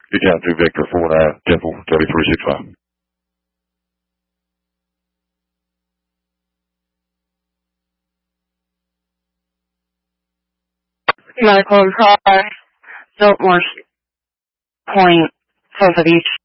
Account 2 Vector 49, Temple 3365. Medical Inquiry, Biltmore Point, South of Beach.